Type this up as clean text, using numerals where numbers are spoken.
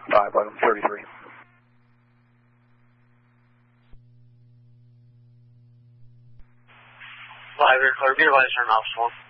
51133. 5 clear, be advised, turn off phone.